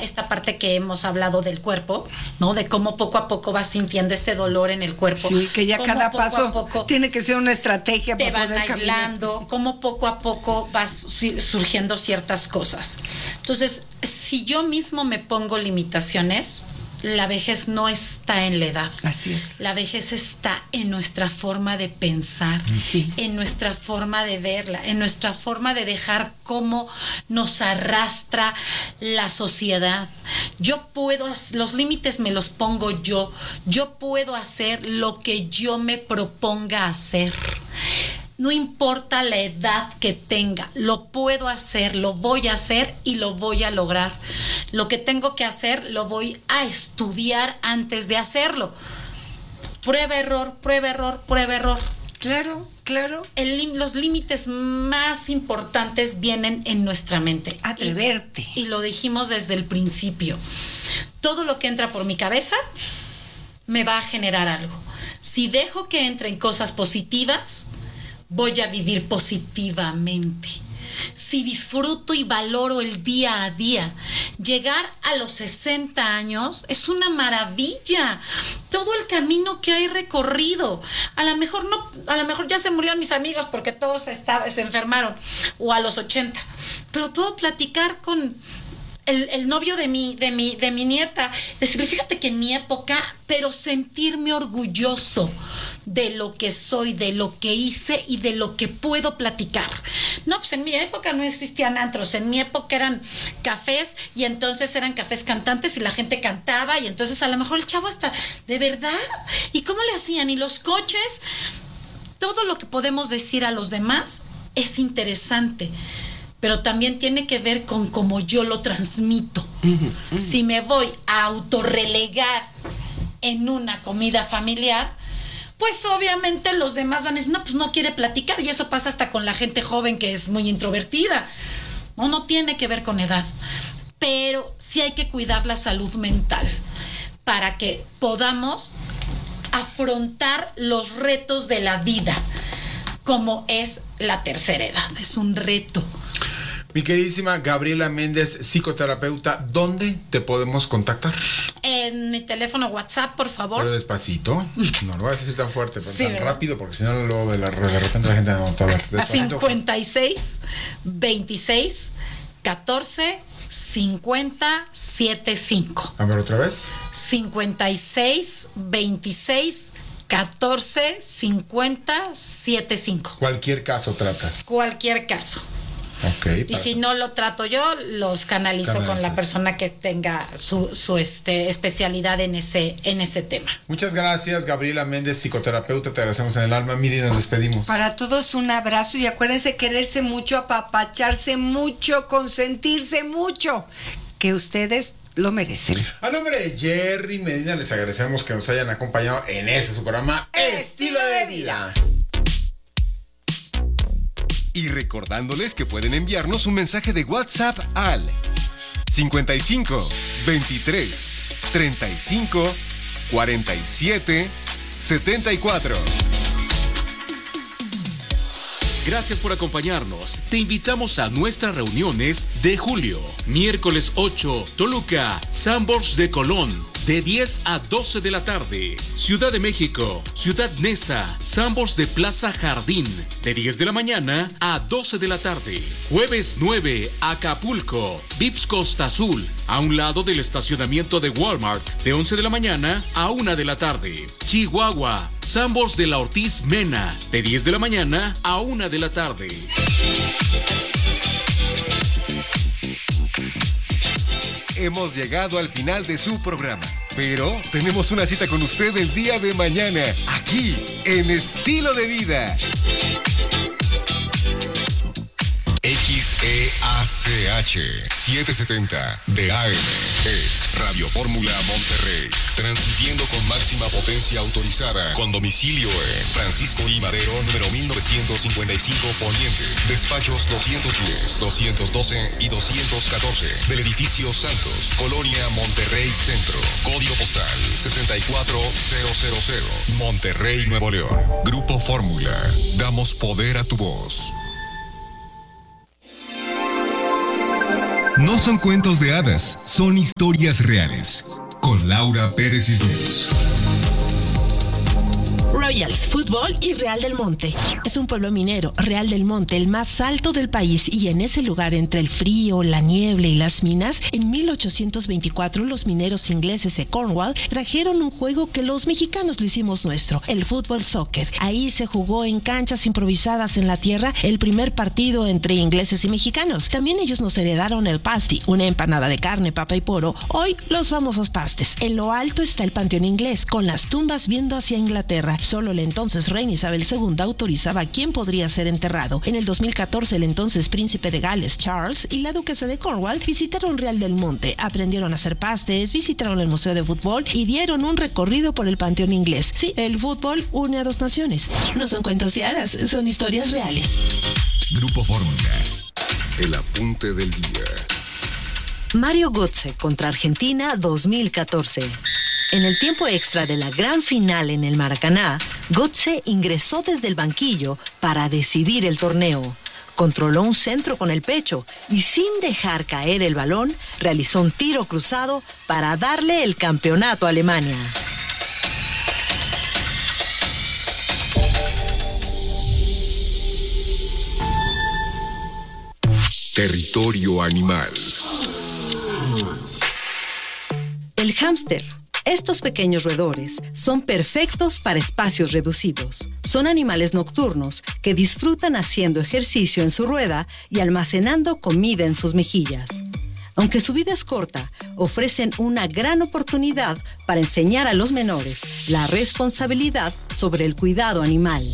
esta parte que hemos hablado del cuerpo, ¿no? De cómo poco a poco vas sintiendo este dolor en el cuerpo. Sí, que ya cada poco paso a poco tiene que ser una estrategia te para van poder aislando, caminar. cómo poco a poco vas surgiendo ciertas cosas. Entonces, si yo mismo me pongo limitaciones, la vejez no está en la edad. Así es. La vejez está en nuestra forma de pensar, Sí. en nuestra forma de verla, en nuestra forma de dejar cómo nos arrastra la sociedad. Yo puedo, los límites me los pongo yo puedo hacer lo que yo me proponga hacer. No importa la edad que tenga, lo puedo hacer, lo voy a hacer y lo voy a lograr. Lo que tengo que hacer, lo voy a estudiar antes de hacerlo. Prueba, error, prueba, error, prueba, error. Claro, claro. Los límites más importantes vienen en nuestra mente. Atreverte. Y lo dijimos desde el principio. Todo lo que entra por mi cabeza me va a generar algo. Si dejo que entren cosas positivas, voy a vivir positivamente. Si disfruto y valoro el día a día, llegar a los 60 años es una maravilla. Todo el camino que hay recorrido. A lo mejor ya se murieron mis amigos porque todos se enfermaron, o a los 80. Pero puedo platicar con el novio de mi nieta, decirle, fíjate que en mi época, pero sentirme orgulloso de lo que soy, de lo que hice y de lo que puedo platicar. No, pues en mi época no existían antros, en mi época eran cafés, y entonces eran cafés cantantes y la gente cantaba, y entonces a lo mejor el chavo está, ¿de verdad? ¿Y cómo le hacían? ¿Y los coches? Todo lo que podemos decir a los demás es interesante, pero también tiene que ver con cómo yo lo transmito. Si me voy a autorrelegar en una comida familiar, pues obviamente los demás van a decir, no, pues no quiere platicar, y eso pasa hasta con la gente joven que es muy introvertida. No tiene que ver con edad, pero sí hay que cuidar la salud mental para que podamos afrontar los retos de la vida, como es la tercera edad. Es un reto. Mi queridísima Gabriela Méndez, psicoterapeuta, ¿dónde te podemos contactar? En mi teléfono WhatsApp, por favor. Pero despacito. No lo vas a decir tan fuerte, pero Sí, tan ¿verdad? rápido, porque si no, luego de repente la gente no va a ver. Despacito. 56 26 14 50 75. A ver, otra vez. 56 26 14 50 75. Cualquier caso tratas. Cualquier caso. Ok. Y si no lo trato yo, los canalizo con la persona que tenga su especialidad en ese tema. Muchas gracias, Gabriela Méndez, psicoterapeuta. Te agradecemos en el alma. Miri, nos despedimos. Para todos un abrazo, y acuérdense, quererse mucho, apapacharse mucho, consentirse mucho, que ustedes lo merecen. A nombre de Jerry Medina, les agradecemos que nos hayan acompañado en este su programa Estilo de Vida. Y recordándoles que pueden enviarnos un mensaje de WhatsApp al 55 23 35 47 74. Gracias por acompañarnos. Te invitamos a nuestras reuniones de julio. Miércoles 8, Toluca, Sanborns de Colón, de 10 a 12 de la tarde. Ciudad de México, Ciudad Neza, Sanborns de Plaza Jardín, de 10 de la mañana a 12 de la tarde. Jueves 9, Acapulco, Vips Costa Azul, a un lado del estacionamiento de Walmart, de 11 de la mañana a 1 de la tarde. Chihuahua, Sanborns de la Ortiz Mena, de 10 de la mañana a 1 de la tarde. Hemos llegado al final de su programa, pero tenemos una cita con usted el día de mañana, aquí en Estilo de Vida. XEACH 770 de AM es Radio Fórmula Monterrey, transmitiendo con máxima potencia autorizada, con domicilio en Francisco I. Madero, número 1955 Poniente, despachos 210, 212 y 214 del edificio Santos, Colonia Monterrey Centro, código postal 64000, Monterrey, Nuevo León. Grupo Fórmula, damos poder a tu voz. No son cuentos de hadas, son historias reales. Con Laura Pérez Cisneros. Royals Fútbol y Real del Monte. Es un pueblo minero, Real del Monte, el más alto del país, y en ese lugar, entre el frío, la niebla y las minas, en 1824 los mineros ingleses de Cornwall trajeron un juego que los mexicanos lo hicimos nuestro, el fútbol soccer. Ahí se jugó en canchas improvisadas en la tierra el primer partido entre ingleses y mexicanos. También ellos nos heredaron el pasty, una empanada de carne, papa y poro. Hoy los famosos pastes. En lo alto está el Panteón Inglés, con las tumbas viendo hacia Inglaterra. Solo la entonces reina Isabel II autorizaba quién podría ser enterrado. En el 2014, el entonces príncipe de Gales, Charles, y la duquesa de Cornwall visitaron Real del Monte, aprendieron a hacer pastes, visitaron el Museo de Fútbol y dieron un recorrido por el Panteón Inglés. Sí, el fútbol une a dos naciones. No son cuentos de hadas, son historias reales. Grupo Fórmula. El apunte del día. Mario Götze contra Argentina 2014. En el tiempo extra de la gran final en el Maracaná, Götze ingresó desde el banquillo para decidir el torneo. Controló un centro con el pecho y, sin dejar caer el balón, realizó un tiro cruzado para darle el campeonato a Alemania. Territorio animal. El hámster. Estos pequeños roedores son perfectos para espacios reducidos. Son animales nocturnos que disfrutan haciendo ejercicio en su rueda y almacenando comida en sus mejillas. Aunque su vida es corta, ofrecen una gran oportunidad para enseñar a los menores la responsabilidad sobre el cuidado animal.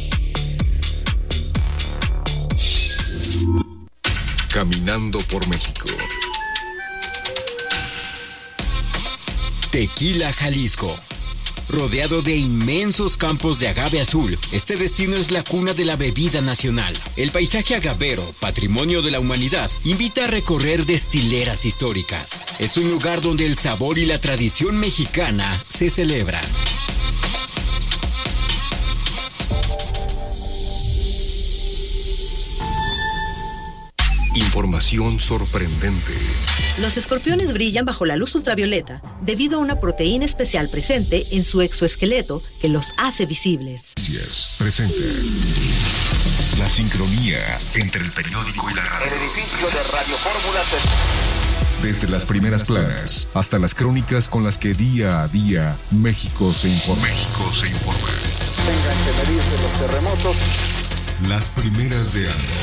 Caminando por México. Tequila, Jalisco. Rodeado de inmensos campos de agave azul, este destino es la cuna de la bebida nacional. El paisaje agavero, patrimonio de la humanidad, invita a recorrer destileras históricas. Es un lugar donde el sabor y la tradición mexicana se celebran. Información sorprendente. Los escorpiones brillan bajo la luz ultravioleta debido a una proteína especial presente en su exoesqueleto que los hace visibles. Presenta la sincronía entre el periódico y la radio. El edificio de Radio Fórmula. Desde las primeras planas hasta las crónicas con las que día a día México se informa. Tengan que medirse los terremotos. Las primeras de año.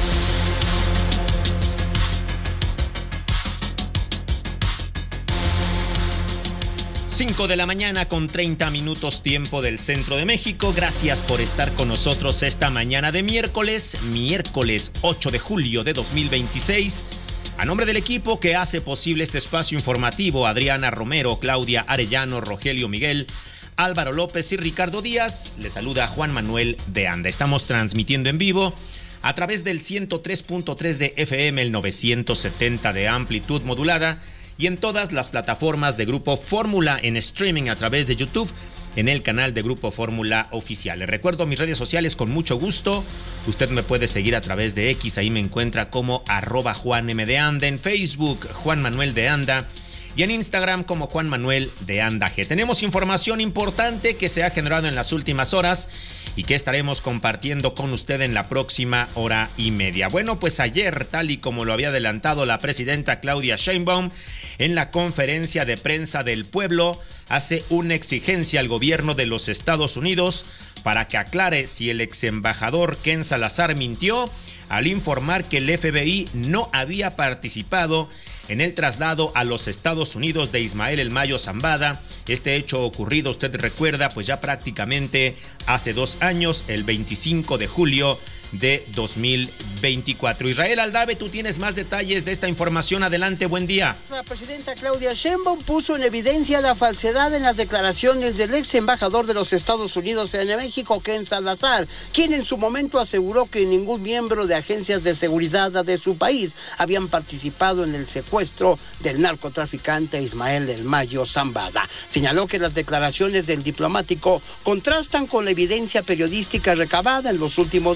5 de la mañana con 30 minutos tiempo del centro de México. Gracias por estar con nosotros esta mañana de miércoles 8 de julio de 2026. A nombre del equipo que hace posible este espacio informativo, Adriana Romero, Claudia Arellano, Rogelio Miguel, Álvaro López y Ricardo Díaz, les saluda Juan Manuel de Anda. Estamos transmitiendo en vivo a través del 103.3 de FM, el 970 de amplitud modulada, y en todas las plataformas de Grupo Fórmula en streaming a través de YouTube, en el canal de Grupo Fórmula Oficial. Les recuerdo mis redes sociales con mucho gusto. Usted me puede seguir a través de X, ahí me encuentra como @JuanMDeAnda, en Facebook Juan Manuel de Anda y en Instagram como Juan Manuel de Anda G. Tenemos información importante que se ha generado en las últimas horas y que estaremos compartiendo con usted en la próxima hora y media. Bueno, pues ayer, tal y como lo había adelantado la presidenta Claudia Sheinbaum, en la conferencia de prensa del pueblo, hace una exigencia al gobierno de los Estados Unidos para que aclare si el ex embajador Ken Salazar mintió al informar que el FBI no había participado en el traslado a los Estados Unidos de Ismael El Mayo Zambada. Este hecho ocurrido, usted recuerda, pues ya prácticamente hace 2 años, el 25 de julio de 2024. Israel Aldave, tú tienes más detalles de esta información. Adelante, buen día. La presidenta Claudia Sheinbaum puso en evidencia la falsedad en las declaraciones del ex embajador de los Estados Unidos en México, Ken Salazar, quien en su momento aseguró que ningún miembro de agencias de seguridad de su país habían participado en el secuestro del narcotraficante Ismael El Mayo Zambada. Señaló que las declaraciones del diplomático contrastan con la evidencia periodística recabada en los últimos días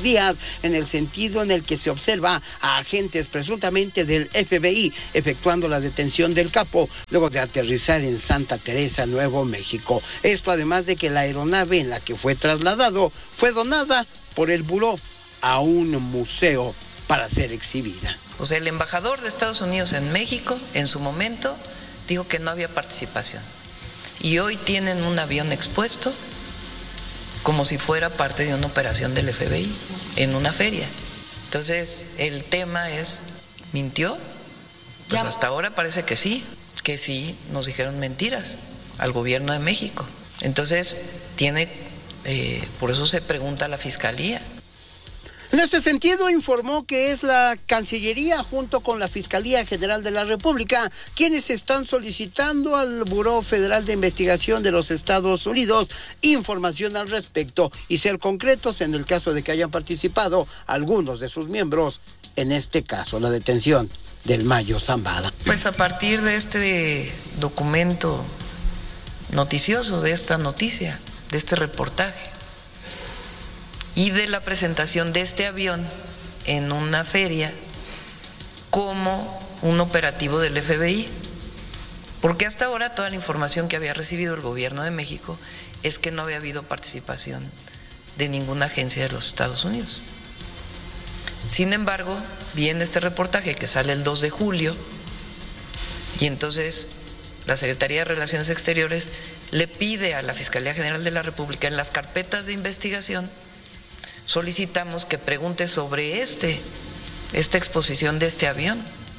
en el sentido en el que se observa a agentes presuntamente del FBI efectuando la detención del capo luego de aterrizar en Santa Teresa, Nuevo México. Esto además de que la aeronave en la que fue trasladado fue donada por el buró a un museo para ser exhibida. O sea, el embajador de Estados Unidos en México, en su momento, dijo que no había participación. Y hoy tienen un avión expuesto como si fuera parte de una operación del FBI en una feria. Entonces, el tema es, ¿mintió? Pues hasta ahora parece que sí nos dijeron mentiras al gobierno de México. Entonces, por eso se pregunta a la Fiscalía. En este sentido, informó que es la Cancillería junto con la Fiscalía General de la República quienes están solicitando al Buró Federal de Investigación de los Estados Unidos información al respecto y ser concretos en el caso de que hayan participado algunos de sus miembros, en este caso la detención del Mayo Zambada. Pues a partir de este documento noticioso, de esta noticia, de este reportaje, y de la presentación de este avión en una feria como un operativo del FBI. Porque hasta ahora toda la información que había recibido el gobierno de México es que no había habido participación de ninguna agencia de los Estados Unidos. Sin embargo, viene este reportaje que sale el 2 de julio y entonces la Secretaría de Relaciones Exteriores le pide a la Fiscalía General de la República en las carpetas de investigación. Solicitamos que pregunte sobre esta exposición de este avión,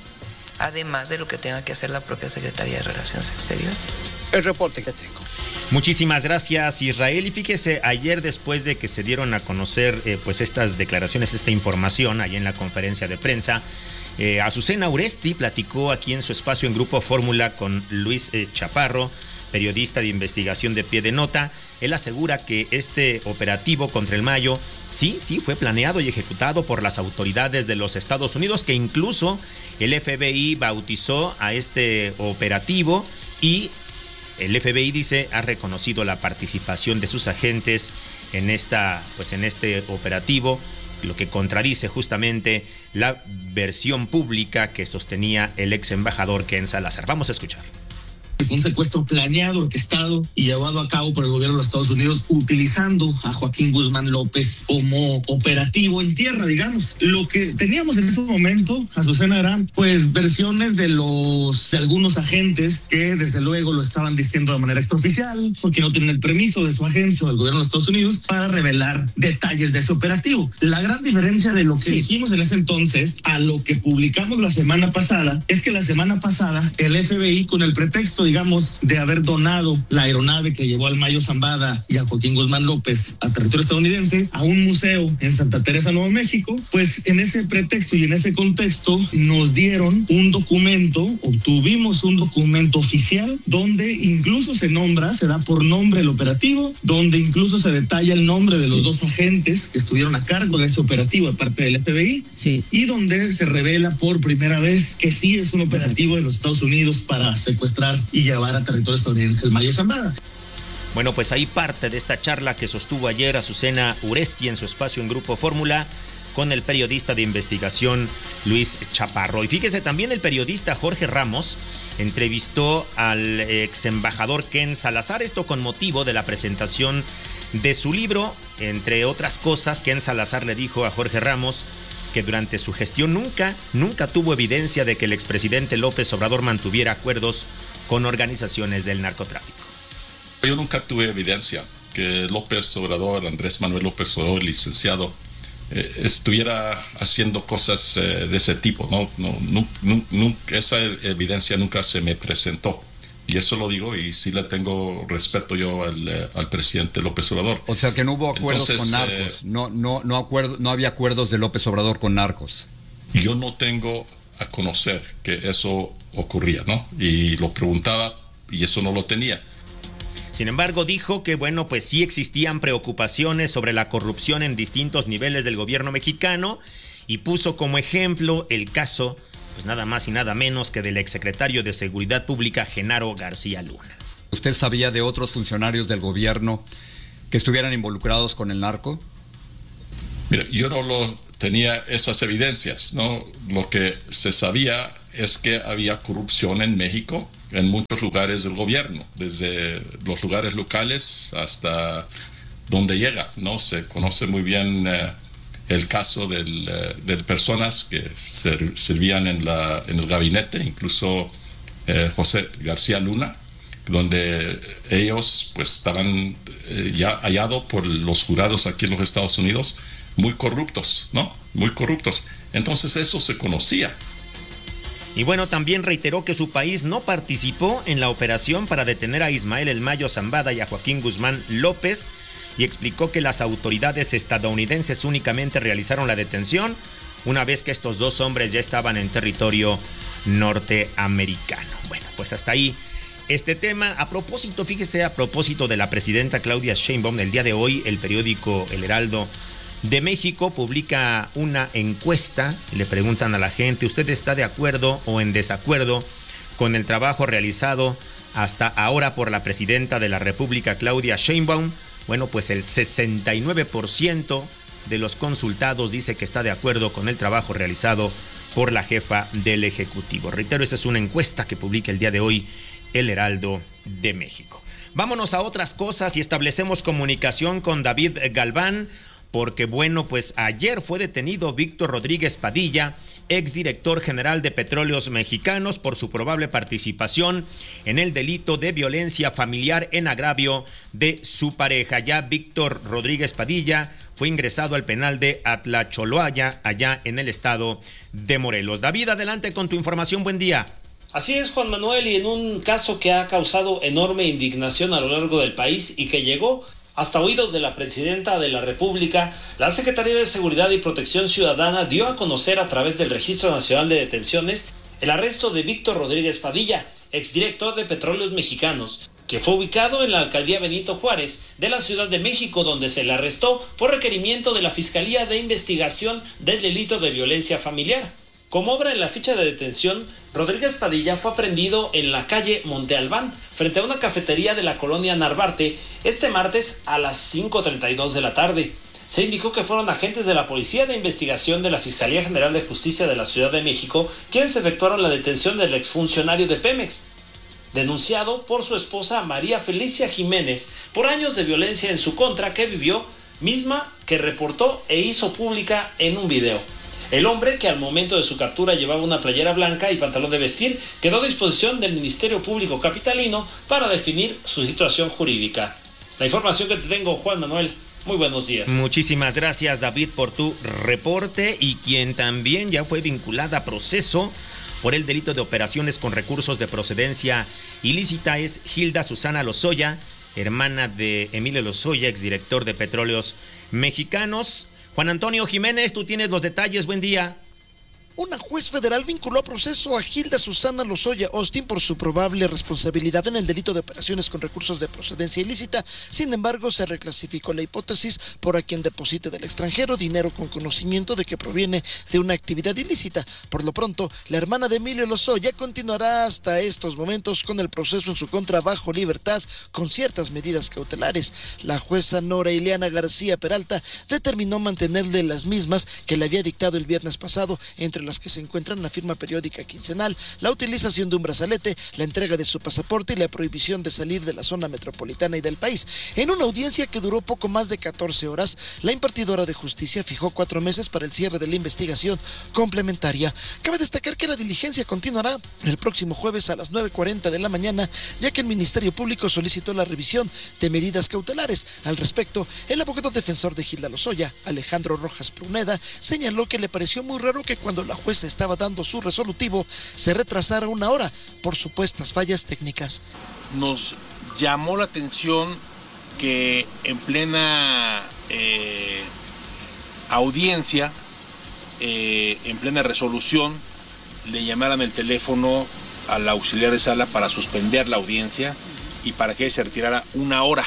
además de lo que tenga que hacer la propia Secretaría de Relaciones Exteriores. El reporte que tengo. Muchísimas gracias, Israel. Y fíjese, ayer después de que se dieron a conocer pues estas declaraciones, esta información, ahí en la conferencia de prensa, Azucena Uresti platicó aquí en su espacio en Grupo Fórmula con Luis Chaparro, periodista de investigación de Pie de Nota. Él asegura que este operativo contra el Mayo sí fue planeado y ejecutado por las autoridades de los Estados Unidos, que incluso el FBI bautizó a este operativo y el FBI dice ha reconocido la participación de sus agentes en este operativo, lo que contradice justamente la versión pública que sostenía el ex embajador Ken Salazar. Vamos a escuchar. Fue un secuestro planeado, orquestado y llevado a cabo por el gobierno de los Estados Unidos utilizando a Joaquín Guzmán López como operativo en tierra, digamos. Lo que teníamos en ese momento, Azucena, eran pues versiones de algunos agentes que desde luego lo estaban diciendo de manera extraoficial porque no tienen el permiso de su agencia o del gobierno de los Estados Unidos para revelar detalles de ese operativo. La gran diferencia de lo que dijimos en ese entonces a lo que publicamos la semana pasada es que la semana pasada el FBI, con el pretexto digamos, de haber donado la aeronave que llevó al Mayo Zambada y a Joaquín Guzmán López a territorio estadounidense, a un museo en Santa Teresa, Nuevo México, pues en ese pretexto y en ese contexto nos dieron un documento, obtuvimos un documento oficial donde incluso se da por nombre el operativo, donde incluso se detalla el nombre de los dos agentes que estuvieron a cargo de ese operativo de parte del FBI, y donde se revela por primera vez que sí es un operativo de los Estados Unidos para secuestrar y llevar a territorio estadounidense el Mayo Zambada. Bueno, pues ahí parte de esta charla que sostuvo ayer Azucena Uresti en su espacio en Grupo Fórmula con el periodista de investigación Luis Chaparro. Y fíjese, también el periodista Jorge Ramos entrevistó al ex embajador Ken Salazar, esto con motivo de la presentación de su libro. Entre otras cosas, Ken Salazar le dijo a Jorge Ramos que durante su gestión nunca tuvo evidencia de que el expresidente López Obrador mantuviera acuerdos con organizaciones del narcotráfico. Yo nunca tuve evidencia que López Obrador, Andrés Manuel López Obrador, licenciado, estuviera haciendo cosas de ese tipo. Esa evidencia nunca se me presentó. Y eso lo digo y sí le tengo respeto yo al presidente López Obrador. O sea que no hubo acuerdos con narcos, no había acuerdos de López Obrador con narcos. Yo no tengo a conocer que eso ocurría, ¿no? Y lo preguntaba y eso no lo tenía. Sin embargo, dijo que, bueno, pues sí existían preocupaciones sobre la corrupción en distintos niveles del gobierno mexicano y puso como ejemplo el caso, pues nada más y nada menos que del exsecretario de Seguridad Pública, Genaro García Luna. ¿Usted sabía de otros funcionarios del gobierno que estuvieran involucrados con el narco? Mira, yo no tenía esas evidencias, ¿no? Lo que se sabía es que había corrupción en México, en muchos lugares del gobierno, desde los lugares locales hasta donde llega, ¿no? Se conoce muy bien el caso de personas que servían en el gabinete, incluso José García Luna, donde ellos pues estaban ya hallados por los jurados aquí en los Estados Unidos muy corruptos, ¿no? Muy corruptos. Entonces eso se conocía. Y bueno, también reiteró que su país no participó en la operación para detener a Ismael El Mayo Zambada y a Joaquín Guzmán López, y explicó que las autoridades estadounidenses únicamente realizaron la detención una vez que estos dos hombres ya estaban en territorio norteamericano. Bueno, pues hasta ahí este tema. A propósito, fíjese, a propósito de la presidenta Claudia Sheinbaum, el día de hoy el periódico El Heraldo de México publica una encuesta y le preguntan a la gente: ¿usted está de acuerdo o en desacuerdo con el trabajo realizado hasta ahora por la presidenta de la República, Claudia Sheinbaum? Bueno, pues el 69% de los consultados dice que está de acuerdo con el trabajo realizado por la jefa del Ejecutivo. Reitero, esta es una encuesta que publica el día de hoy El Heraldo de México. Vámonos a otras cosas y establecemos comunicación con David Galván, porque bueno, pues ayer fue detenido Víctor Rodríguez Padilla, exdirector general de Petróleos Mexicanos, por su probable participación en el delito de violencia familiar en agravio de su pareja. Ya Víctor Rodríguez Padilla fue ingresado al penal de Atlacholoaya, allá en el estado de Morelos. David, adelante con tu información, buen día. Así es, Juan Manuel, y en un caso que ha causado enorme indignación a lo largo del país y que llegó hasta oídos de la presidenta de la República, la Secretaría de Seguridad y Protección Ciudadana dio a conocer a través del Registro Nacional de Detenciones el arresto de Víctor Rodríguez Padilla, exdirector de Petróleos Mexicanos, que fue ubicado en la alcaldía Benito Juárez de la Ciudad de México, donde se le arrestó por requerimiento de la Fiscalía de Investigación del Delito de Violencia Familiar. Como obra en la ficha de detención, Rodríguez Padilla fue aprehendido en la calle Monte Albán, frente a una cafetería de la colonia Narvarte, este martes a las 5:32 de la tarde. Se indicó que fueron agentes de la Policía de Investigación de la Fiscalía General de Justicia de la Ciudad de México quienes efectuaron la detención del exfuncionario de Pemex, denunciado por su esposa María Felicia Jiménez por años de violencia en su contra que vivió, misma que reportó e hizo pública en un video. El hombre, que al momento de su captura llevaba una playera blanca y pantalón de vestir, quedó a disposición del Ministerio Público Capitalino para definir su situación jurídica. La información que te tengo, Juan Manuel. Muy buenos días. Muchísimas gracias, David, por tu reporte. Y quien también ya fue vinculada a proceso por el delito de operaciones con recursos de procedencia ilícita es Hilda Susana Lozoya, hermana de Emilio Lozoya, exdirector de Petróleos Mexicanos. Juan Antonio Jiménez, tú tienes los detalles, buen día. Una juez federal vinculó a proceso a Hilda Susana Lozoya Austin por su probable responsabilidad en el delito de operaciones con recursos de procedencia ilícita. Sin embargo, se reclasificó la hipótesis por a quien deposite del extranjero dinero con conocimiento de que proviene de una actividad ilícita. Por lo pronto, la hermana de Emilio Lozoya continuará hasta estos momentos con el proceso en su contra bajo libertad con ciertas medidas cautelares. La jueza Nora Ileana García Peralta determinó mantenerle las mismas que le había dictado el viernes pasado, entre las que se encuentran la firma periódica quincenal, la utilización de un brazalete, la entrega de su pasaporte y la prohibición de salir de la zona metropolitana y del país. En una audiencia que duró poco más de 14 horas, la impartidora de justicia fijó 4 meses para el cierre de la investigación complementaria. Cabe destacar que la diligencia continuará el próximo jueves a las 9:40 de la mañana, ya que el Ministerio Público solicitó la revisión de medidas cautelares. Al respecto, el abogado defensor de Hilda Lozoya, Alejandro Rojas Pruneda, señaló que le pareció muy raro que cuando la juez estaba dando su resolutivo se retrasara 1 hora por supuestas fallas técnicas. Nos llamó la atención que en plena audiencia, en plena resolución, le llamaran el teléfono al auxiliar de sala para suspender la audiencia y para que se retirara 1 hora.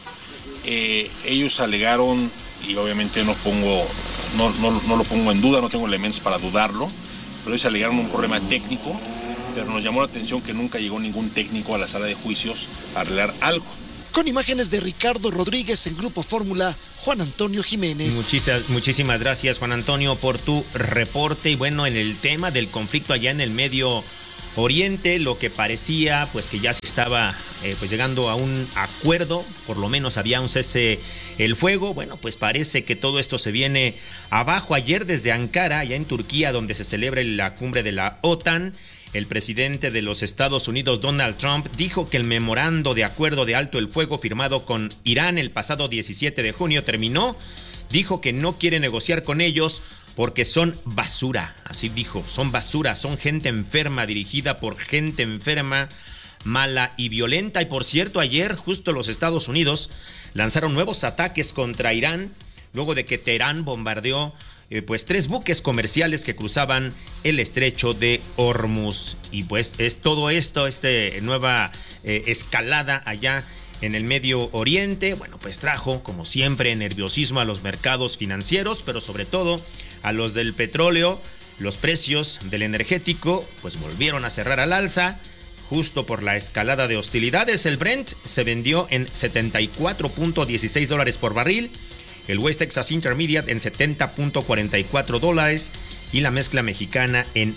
Ellos alegaron, y obviamente no lo pongo en duda, no tengo elementos para dudarlo, pero ellos alegaron un problema técnico, pero nos llamó la atención que nunca llegó ningún técnico a la sala de juicios a arreglar algo. Con imágenes de Ricardo Rodríguez en Grupo Fórmula, Juan Antonio Jiménez. Muchísimas gracias, Juan Antonio, por tu reporte. Y bueno, en el tema del conflicto allá en el Medio Oriente, lo que parecía pues que ya se estaba pues llegando a un acuerdo, por lo menos había un cese el fuego. Bueno, pues parece que todo esto se viene abajo. Ayer desde Ankara, allá en Turquía, donde se celebra la cumbre de la OTAN, el presidente de los Estados Unidos, Donald Trump, dijo que el memorando de acuerdo de alto el fuego firmado con Irán el pasado 17 de junio terminó. Dijo que no quiere negociar con ellos porque son basura. Así dijo, son basura, son gente enferma, dirigida por gente enferma, mala y violenta. Y por cierto, ayer justo los Estados Unidos lanzaron nuevos ataques contra Irán, luego de que Teherán bombardeó pues 3 buques comerciales que cruzaban el estrecho de Hormuz. Y pues es todo esto, nueva escalada allá en el Medio Oriente, bueno, pues trajo, como siempre, nerviosismo a los mercados financieros, pero sobre todo a los del petróleo. Los precios del energético pues volvieron a cerrar al alza, justo por la escalada de hostilidades. El Brent se vendió en $74.16 por barril, el West Texas Intermediate en $70.44 y la mezcla mexicana en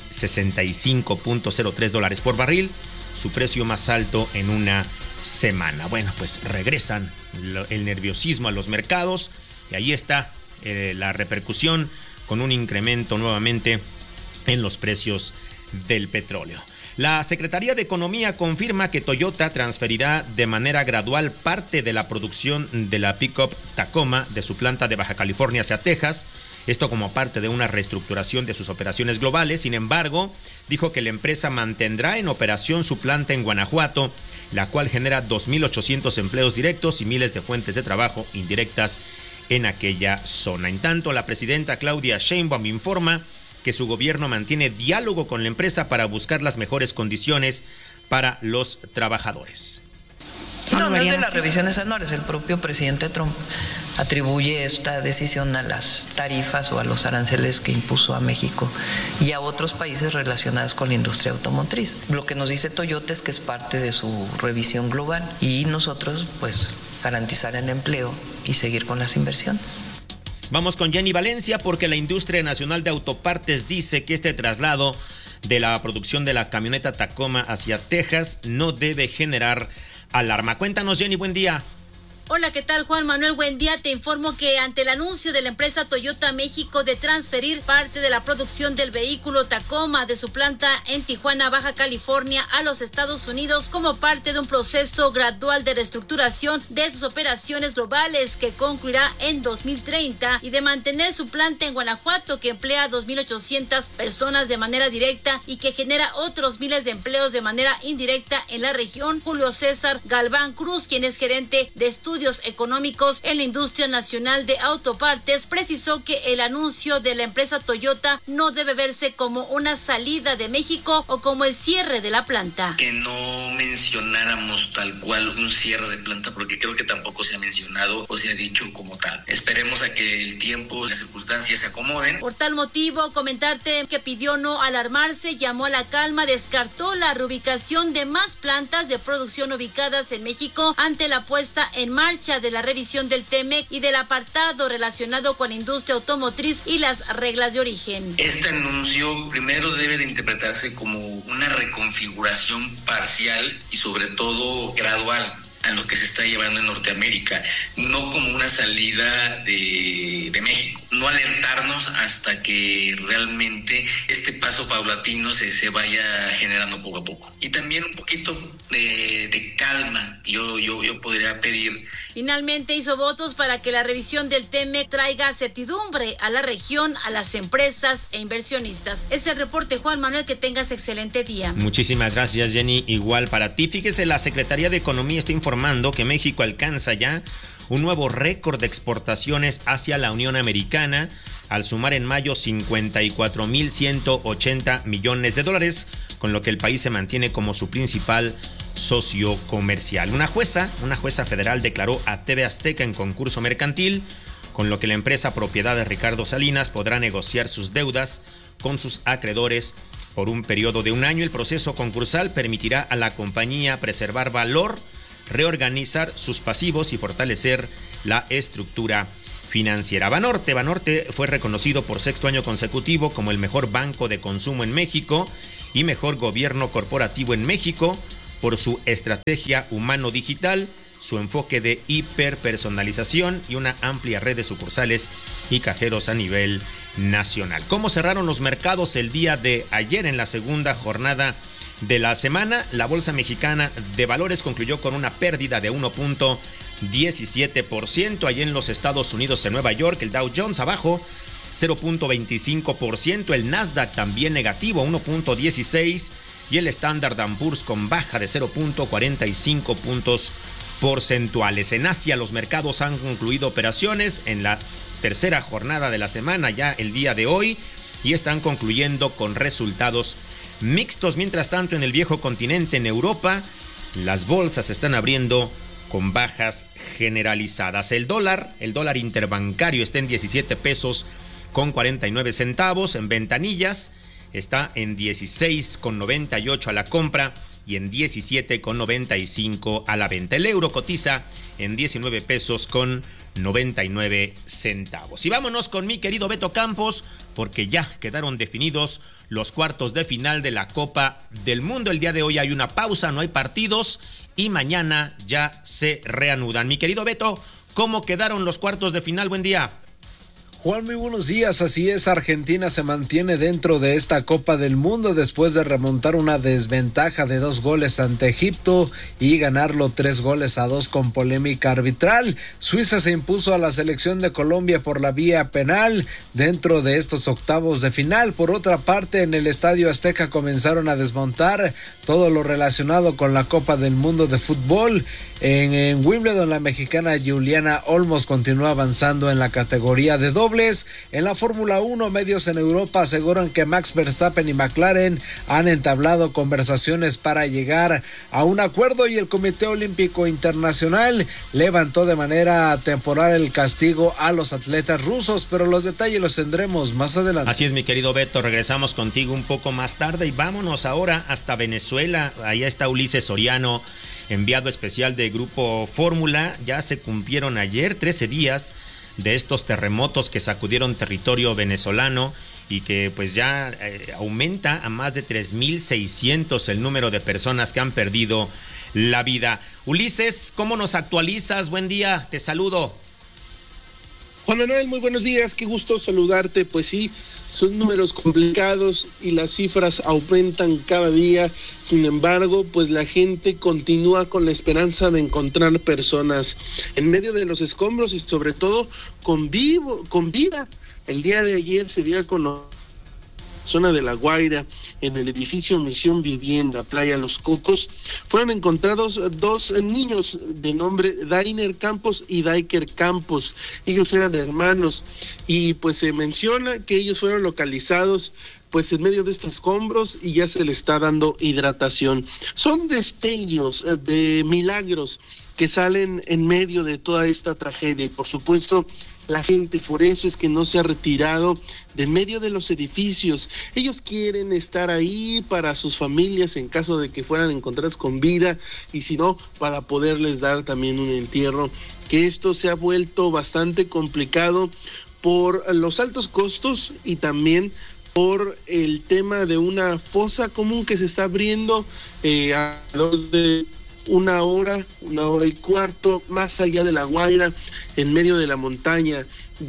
$65.03 por barril, su precio más alto en una semana. Bueno, pues regresan el nerviosismo a los mercados y ahí está la repercusión con un incremento nuevamente en los precios del petróleo. La Secretaría de Economía confirma que Toyota transferirá de manera gradual parte de la producción de la pick-up Tacoma de su planta de Baja California hacia Texas, esto como parte de una reestructuración de sus operaciones globales. Sin embargo, dijo que la empresa mantendrá en operación su planta en Guanajuato, la cual genera 2.800 empleos directos y miles de fuentes de trabajo indirectas en aquella zona. En tanto, la presidenta Claudia Sheinbaum informa que su gobierno mantiene diálogo con la empresa para buscar las mejores condiciones para los trabajadores. No es de las revisiones anuales. El propio presidente Trump atribuye esta decisión a las tarifas o a los aranceles que impuso a México y a otros países relacionados con la industria automotriz. Lo que nos dice Toyota es que es parte de su revisión global y nosotros pues garantizar el empleo y seguir con las inversiones. Vamos con Jenny Valencia porque la Industria Nacional de Autopartes dice que este traslado de la producción de la camioneta Tacoma hacia Texas no debe generar alarma. Cuéntanos, Jenny, buen día. Hola, ¿qué tal, Juan Manuel? Buen día. Te informo que ante el anuncio de la empresa Toyota México de transferir parte de la producción del vehículo Tacoma de su planta en Tijuana, Baja California, a los Estados Unidos como parte de un proceso gradual de reestructuración de sus operaciones globales que concluirá en 2030 y de mantener su planta en Guanajuato, que emplea a 2.800 personas de manera directa y que genera otros miles de empleos de manera indirecta en la región. Julio César Galván Cruz, quien es gerente de estudios económicos en la Industria Nacional de Autopartes, precisó que el anuncio de la empresa Toyota no debe verse como una salida de México o como el cierre de la planta. Que no mencionáramos tal cual un cierre de planta, porque creo que tampoco se ha mencionado o se ha dicho como tal. Esperemos a que el tiempo y las circunstancias se acomoden. Por tal motivo, comentarte que pidió no alarmarse, llamó a la calma, descartó la reubicación de más plantas de producción ubicadas en México ante la puesta en marcha de la revisión del TEMEC y del apartado relacionado con la industria automotriz y las reglas de origen. Este anuncio primero debe de interpretarse como una reconfiguración parcial y sobre todo gradual a lo que se está llevando en Norteamérica, no como una salida de México. No alertarnos hasta que realmente este paso paulatino se vaya generando poco a poco. Y también un poquito de calma, yo podría pedir. Finalmente hizo votos para que la revisión del TEMEC traiga certidumbre a la región, a las empresas e inversionistas. Es el reporte, Juan Manuel, que tengas excelente día. Muchísimas gracias, Jenny, igual para ti. Fíjese, la Secretaría de Economía está informando que México alcanza ya un nuevo récord de exportaciones hacia la Unión Americana al sumar en mayo 54.180 millones de dólares, con lo que el país se mantiene como su principal socio comercial. Una jueza federal declaró a TV Azteca en concurso mercantil, con lo que la empresa propiedad de Ricardo Salinas podrá negociar sus deudas con sus acreedores por un periodo de un año. El proceso concursal permitirá a la compañía preservar valor reorganizar sus pasivos y fortalecer la estructura financiera. Banorte fue reconocido por 6º año consecutivo como el mejor banco de consumo en México y mejor gobierno corporativo en México por su estrategia humano-digital, su enfoque de hiperpersonalización y una amplia red de sucursales y cajeros a nivel nacional. ¿Cómo cerraron los mercados el día de ayer en la segunda jornada de la semana? La Bolsa Mexicana de Valores concluyó con una pérdida de 1.17%. Allí en los Estados Unidos, en Nueva York, el Dow Jones abajo 0.25%, el Nasdaq también negativo 1.16% y el Standard & Poor's con baja de 0.45 puntos porcentuales. En Asia los mercados han concluido operaciones en la tercera jornada de la semana ya el día de hoy y están concluyendo con resultados mixtos. Mientras tanto, en el viejo continente, en Europa, las bolsas están abriendo con bajas generalizadas. El dólar interbancario está en 17 pesos con 49 centavos. En ventanillas está en 16,98 a la compra y en 17,95 a la venta. El euro cotiza en 19 pesos con 99 centavos. Y vámonos con mi querido Beto Campos, porque ya quedaron definidos los cuartos de final de la Copa del Mundo. El día de hoy hay una pausa, no hay partidos y mañana ya se reanudan. Mi querido Beto, ¿cómo quedaron los cuartos de final? Buen día. Juan, muy buenos días. Así es, Argentina se mantiene dentro de esta Copa del Mundo después de remontar una desventaja de 2 goles ante Egipto y ganarlo 3-2 con polémica arbitral. Suiza se impuso a la selección de Colombia por la vía penal dentro de estos octavos de final. Por otra parte, en el Estadio Azteca comenzaron a desmontar todo lo relacionado con la Copa del Mundo de fútbol. En Wimbledon, la mexicana Juliana Olmos continúa avanzando en la categoría de dobles. En la Fórmula 1, medios en Europa aseguran que Max Verstappen y McLaren han entablado conversaciones para llegar a un acuerdo y el Comité Olímpico Internacional levantó de manera temporal el castigo a los atletas rusos, pero los detalles los tendremos más adelante. Así es, mi querido Beto, regresamos contigo un poco más tarde y vámonos ahora hasta Venezuela. Allá está Ulises Soriano, enviado especial de Grupo Fórmula. Ya se cumplieron ayer 13 días de estos terremotos que sacudieron territorio venezolano y que pues ya aumenta a más de 3,600 el número de personas que han perdido la vida. Ulises, ¿cómo nos actualizas? Buen día, te saludo. Juan Manuel, muy buenos días, qué gusto saludarte. Pues sí, son números complicados y las cifras aumentan cada día. Sin embargo, pues la gente continúa con la esperanza de encontrar personas en medio de los escombros y sobre todo con vida. El día de ayer se dio a conocer zona de La Guaira, en el edificio Misión Vivienda, Playa Los Cocos, fueron encontrados 2 niños de nombre Dainer Campos y Daiker Campos. Ellos eran hermanos y pues se menciona que ellos fueron localizados pues en medio de estos escombros y ya se les está dando hidratación. Son destellos de milagros que salen en medio de toda esta tragedia y por supuesto la gente por eso es que no se ha retirado de en medio de los edificios. Ellos quieren estar ahí para sus familias en caso de que fueran encontradas con vida y si no, para poderles dar también un entierro, que esto se ha vuelto bastante complicado por los altos costos y también por el tema de una fosa común que se está abriendo alrededor de una hora y cuarto más allá de La Guaira, en medio de la montaña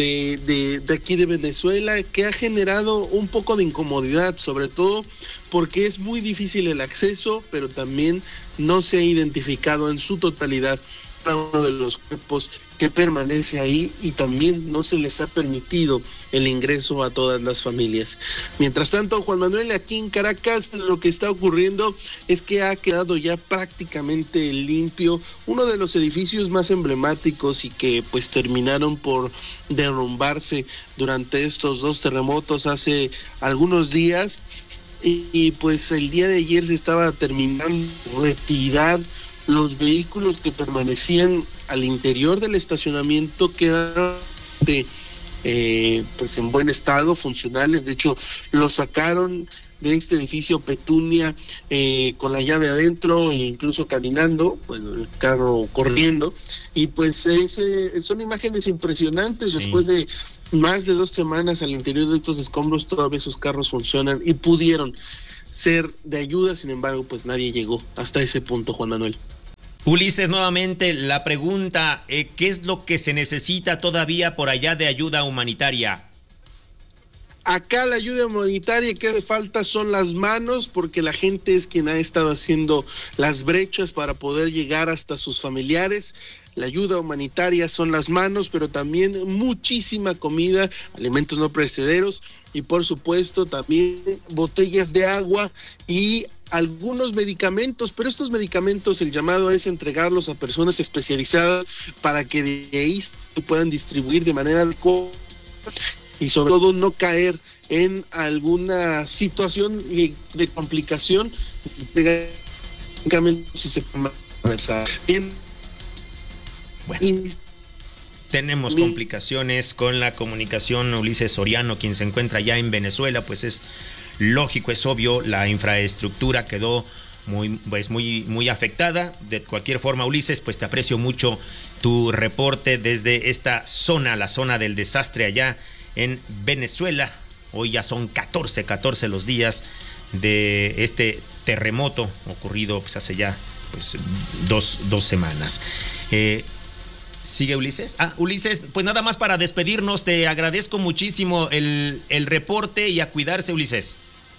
de aquí de Venezuela, que ha generado un poco de incomodidad, sobre todo porque es muy difícil el acceso, pero también no se ha identificado en su totalidad cada uno de los cuerpos que permanece ahí y también no se les ha permitido el ingreso a todas las familias. Mientras tanto, Juan Manuel, aquí en Caracas lo que está ocurriendo es que ha quedado ya prácticamente limpio uno de los edificios más emblemáticos y que pues terminaron por derrumbarse durante estos 2 terremotos hace algunos días y pues el día de ayer se estaba terminando de retirar los vehículos que permanecían al interior del estacionamiento. Quedaron pues en buen estado, funcionales. De hecho, los sacaron de este edificio Petunia con la llave adentro e incluso caminando, bueno, el carro corriendo, y pues son imágenes impresionantes. Sí. Después de más de 2 semanas al interior de estos escombros, todavía sus carros funcionan y pudieron ser de ayuda. Sin embargo, pues nadie llegó hasta ese punto, Juan Manuel. Ulises, nuevamente la pregunta, ¿qué es lo que se necesita todavía por allá de ayuda humanitaria? Acá la ayuda humanitaria que hace falta son las manos, porque la gente es quien ha estado haciendo las brechas para poder llegar hasta sus familiares. La ayuda humanitaria son las manos, pero también muchísima comida, alimentos no perecederos y por supuesto también botellas de agua y algunos medicamentos, pero estos medicamentos el llamado es entregarlos a personas especializadas para que de ahí se puedan distribuir de manera adecuada y sobre todo no caer en alguna situación de complicación. Si se puede conversar bien. Bueno, tenemos complicaciones con la comunicación. Ulises Soriano, quien se encuentra ya en Venezuela, pues es lógico, es obvio, la infraestructura quedó muy afectada. De cualquier forma, Ulises, pues te aprecio mucho tu reporte desde esta zona, la zona del desastre allá en Venezuela. Hoy ya son 14 los días de este terremoto ocurrido pues hace ya pues dos semanas. ¿Sigue Ulises? Ulises, pues nada más para despedirnos, te agradezco muchísimo el reporte y a cuidarse, Ulises.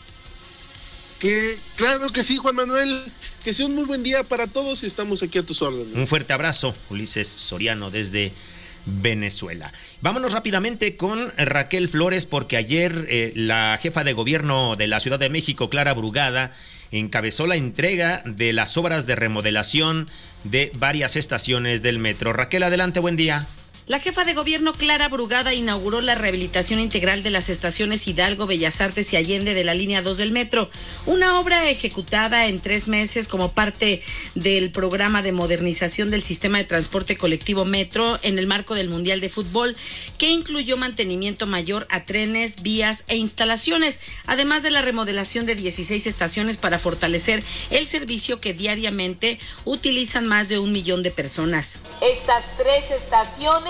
Claro que sí, Juan Manuel, que sea un muy buen día para todos y estamos aquí a tus órdenes. Un fuerte abrazo, Ulises Soriano desde Venezuela. Vámonos rápidamente con Raquel Flores, porque ayer la jefa de gobierno de la Ciudad de México, Clara Brugada, encabezó la entrega de las obras de remodelación de varias estaciones del metro. Raquel, adelante, buen día. La jefa de gobierno Clara Brugada inauguró la rehabilitación integral de las estaciones Hidalgo, Bellas Artes y Allende de la línea 2 del metro, una obra ejecutada en 3 meses como parte del programa de modernización del sistema de transporte colectivo metro en el marco del Mundial de Fútbol, que incluyó mantenimiento mayor a trenes, vías e instalaciones, además de la remodelación de 16 estaciones para fortalecer el servicio que diariamente utilizan más de 1 millón de personas. Estas 3 estaciones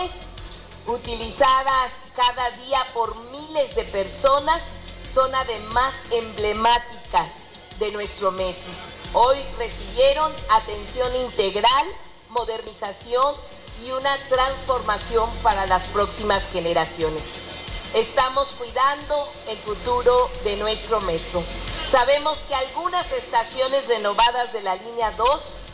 utilizadas cada día por miles de personas, son además emblemáticas de nuestro metro. Hoy recibieron atención integral, modernización y una transformación para las próximas generaciones. Estamos cuidando el futuro de nuestro metro. Sabemos que algunas estaciones renovadas de la línea 2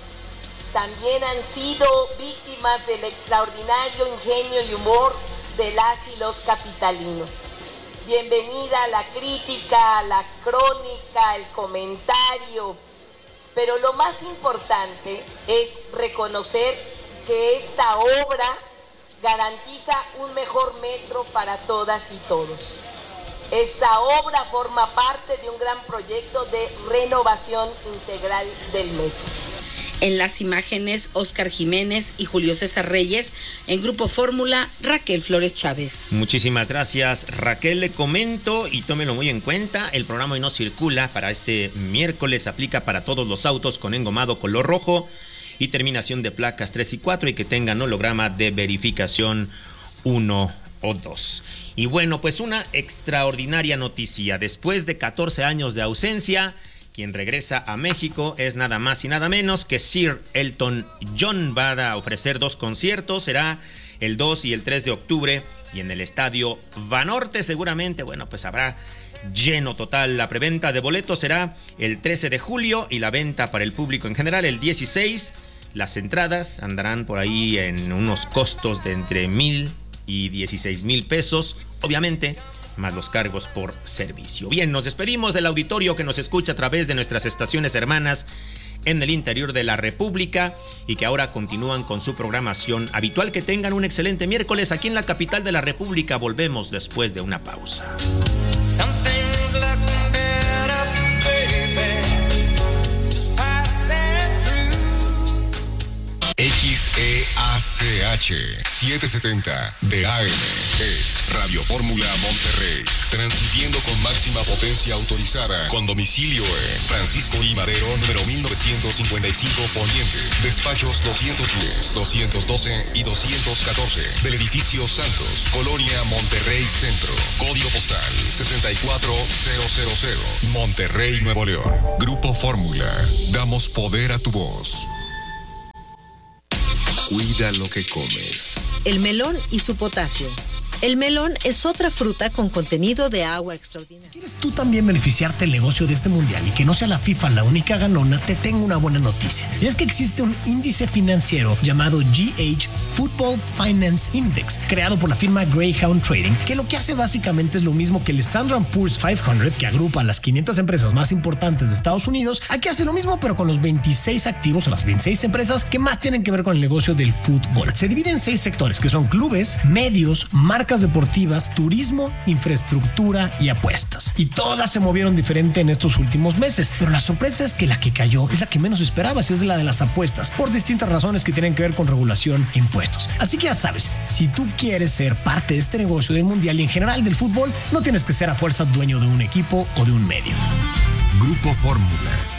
también han sido víctimas del extraordinario ingenio y humor de las y los capitalinos. Bienvenida la crítica, la crónica, el comentario, pero lo más importante es reconocer que esta obra garantiza un mejor metro para todas y todos. Esta obra forma parte de un gran proyecto de renovación integral del metro. En las imágenes, Óscar Jiménez y Julio César Reyes. En Grupo Fórmula, Raquel Flores Chávez. Muchísimas gracias, Raquel. Le comento y tómelo muy en cuenta, el programa Hoy No Circula para este miércoles aplica para todos los autos con engomado color rojo y terminación de placas 3 y 4 y que tengan holograma de verificación 1 o 2. Y bueno, pues una extraordinaria noticia. Después de 14 años de ausencia, quien regresa a México es nada más y nada menos que Sir Elton John. Va a ofrecer 2 conciertos, será el 2 y el 3 de octubre y en el Estadio Banorte seguramente, bueno, pues habrá lleno total. La preventa de boletos será el 13 de julio y la venta para el público en general el 16. Las entradas andarán por ahí en unos costos de entre 1,000 y 16,000 pesos, obviamente más los cargos por servicio. Bien, nos despedimos del auditorio que nos escucha a través de nuestras estaciones hermanas en el interior de la República y que ahora continúan con su programación habitual. Que tengan un excelente miércoles aquí en la capital de la República. Volvemos después de una pausa. XEACH 770 de AM es Radio Fórmula Monterrey, transmitiendo con máxima potencia autorizada, con domicilio en Francisco I. Madero, número 1955 Poniente, despachos 210, 212 y 214 del edificio Santos, Colonia Monterrey Centro, código postal 64000, Monterrey, Nuevo León. Grupo Fórmula, damos poder a tu voz. Cuida lo que comes. El melón y su potasio. El melón es otra fruta con contenido de agua extraordinaria. Si quieres tú también beneficiarte del negocio de este mundial y que no sea la FIFA la única ganona, te tengo una buena noticia. Y es que existe un índice financiero llamado GH Football Finance Index, creado por la firma Greyhound Trading, que lo que hace básicamente es lo mismo que el Standard & Poor's 500, que agrupa a las 500 empresas más importantes de Estados Unidos. Aquí hace lo mismo, pero con los 26 activos o las 26 empresas que más tienen que ver con el negocio del fútbol. Se divide en 6 sectores, que son clubes, medios, marcas deportivas, turismo, infraestructura y apuestas. Y todas se movieron diferente en estos últimos meses, pero la sorpresa es que la que cayó es la que menos esperabas, y es la de las apuestas, por distintas razones que tienen que ver con regulación e impuestos. Así que ya sabes, si tú quieres ser parte de este negocio del mundial y en general del fútbol, no tienes que ser a fuerza dueño de un equipo o de un medio. Grupo Fórmula.